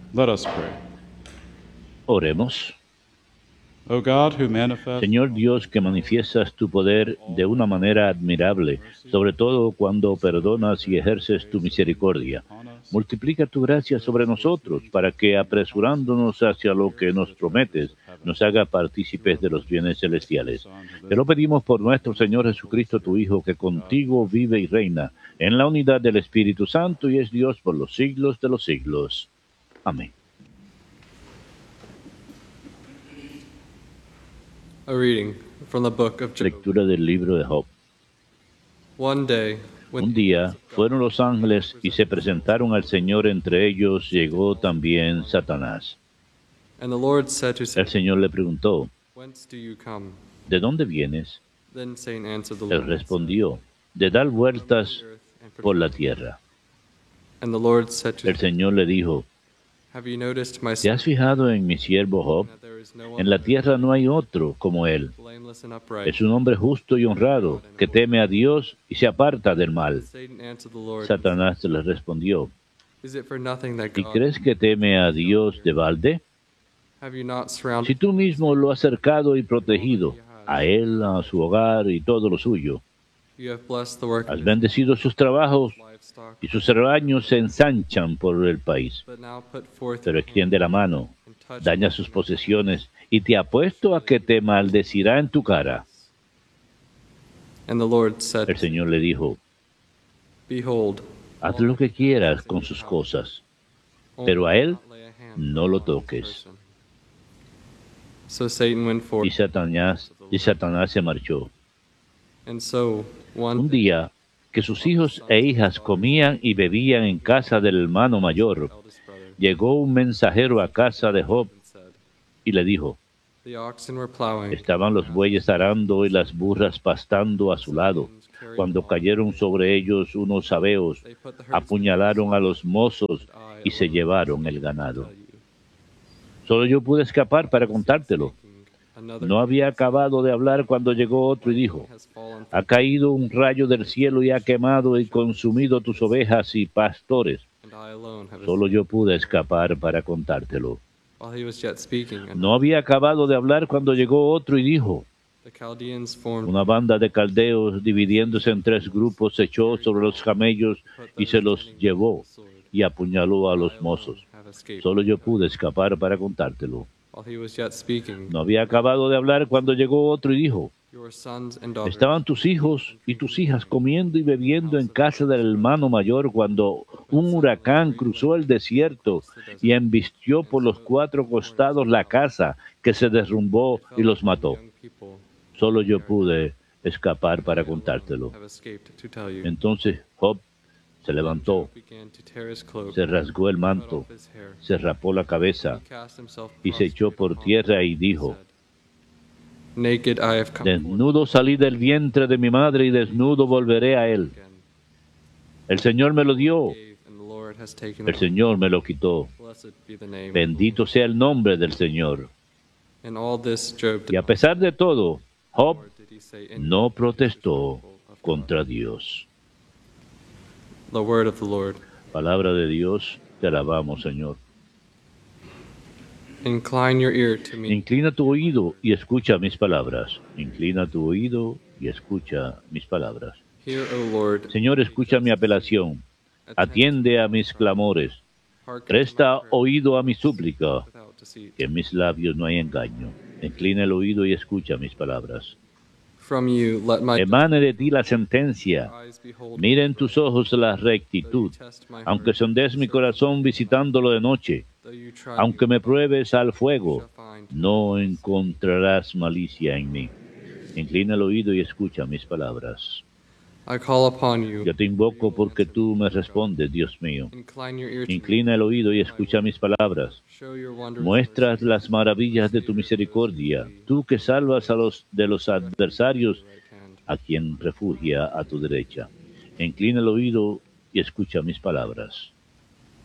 Let us pray. Oremos. O God, who manifests Señor Dios, que manifiestas tu poder de una manera admirable, sobre todo cuando perdonas y ejerces tu misericordia. Multiplica tu gracia sobre nosotros, para que, apresurándonos hacia lo que nos prometes, nos haga partícipes de los bienes celestiales. Te lo pedimos por nuestro Señor Jesucristo, tu Hijo, que contigo vive y reina, en la unidad del Espíritu Santo, y es Dios por los siglos de los siglos. Amén. A reading from the book of Job. Lectura del libro de Job. One day, when Un día fueron los ángeles y se presentaron al Señor. Entre ellos llegó también Satanás. and the Lord said to El Satan, Señor le preguntó, "Whence do you come?" ¿de dónde vienes? Then Satan answered the Él Lord, and said, respondió, de dar vueltas "From the earth and por la patrol." tierra. And the Lord said to El Satan, Señor le dijo, "Have you noticed my ¿te has servant, fijado en mi siervo Job? that there is no one En la like tierra no hay otro como él. him, blameless and upright?" Es un hombre justo y honrado, que teme a Dios y se aparta del mal. Satan answered the Lord, and Satanás le respondió, said, "Is it for nothing that ¿y God crees que teme a Dios de balde? have you not Si surrounded tú mismo lo has cercado y protegido, a él, a su hogar y todo lo suyo, you have blessed the work of has his bendecido sus trabajos livestock, y sus rebaños se ensanchan por el país. but now put forth Pero your hand extiende la mano, and touch daña him sus and posesiones y te apuesto a que te maldecirá en tu cara. And the Lord said, El Señor le dijo, "Behold, haz lo que quieras con sus cosas, pero a él no lo toques. So Satan went forth, Y Satanás se marchó. and so Un one día que sus hijos e hijas comían y bebían en casa del hermano mayor, eldest brother llegó un mensajero a casa de Job and said, y le dijo, "The oxen were plowing, estaban los bueyes arando y las burras pastando a su lado, cuando cayeron sobre ellos unos sabeos, they put the herdsmen apuñalaron a los mozos I y se alone llevaron el tell ganado. you." Solo yo pude escapar para contártelo. Another No había acabado de hablar cuando llegó otro y dijo, ha caído un rayo del cielo y ha quemado y consumido tus ovejas y pastores. and I alone have Solo escaped. yo pude escapar para contártelo. While he was yet speaking, No había acabado de hablar cuando llegó otro y dijo, the Chaldeans formed una banda de caldeos, dividiéndose en tres grupos, se echó sobre los camellos y se los llevó y apuñaló a los mozos. have escaped. Solo yo pude escapar para contártelo. While he was yet speaking, No había acabado de hablar cuando llegó otro y dijo, your sons and daughters estaban tus hijos y tus hijas comiendo y bebiendo en casa del hermano mayor cuando un huracán cruzó el desierto y embistió por los cuatro costados la casa, que se derrumbó y los mató. young people Solo yo pude escapar para contártelo. have escaped to tell you. Entonces Job se levantó, Began to tear his cloak, se rasgó el cut manto, off his hair, se rapó la cabeza he cast himself y se echó prostrate por upon tierra y the dijo, earth, said, "Naked I have come forth desnudo salí del vientre de mi madre y desnudo volveré a él. again. El Señor me lo dio, Gave, and the Lord has taken el away. Señor me lo quitó. Blessed be the name of the Bendito Lord." sea el nombre del Señor. And all this Job did Y a pesar de todo, Job nor did he say anything no that is protestó respectful of God. contra Dios. The word of the Lord. Palabra de Dios, te alabamos, Señor. Incline your ear to me. Inclina tu oído y escucha mis palabras. Inclina tu oído y escucha mis palabras. Hear, O Lord. Señor, escucha mi apelación. Atiende a mis clamores. Hearken to my Presta prayer oído a mi súplica, without deceit. que en mis labios no hay engaño. Inclina el oído y escucha mis palabras. From you let my Emane de ti la sentencia. eyes behold. Mira en tus ojos la rectitud. Test my Aunque heart, sondees mi corazón visitándolo de noche, though you try aunque me pruebes al me, fuego, shall find. no encontrarás malicia en mí. Inclina el oído y escucha mis palabras. I call upon you. Yo te invoco porque tú me respondes, Dios mío. Incline your ear to me. Inclina el oído y escucha mis palabras. Show your wondrous Muestras mercy. las maravillas de tu misericordia, tú que salvas a los de los adversarios, Right hand. a quien refugia a tu derecha. Inclina el oído y escucha mis palabras.